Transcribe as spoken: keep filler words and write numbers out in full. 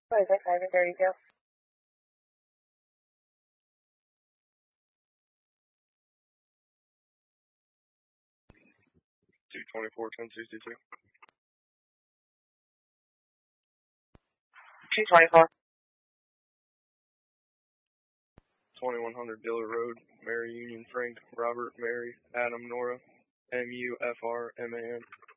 Five six five thirty-two. two twenty-four, ten sixty-two. Two twenty-four. twenty-one hundred Diller Road, Mary Union Frank, Robert, Mary, Adam, Nora, M U F R M A N.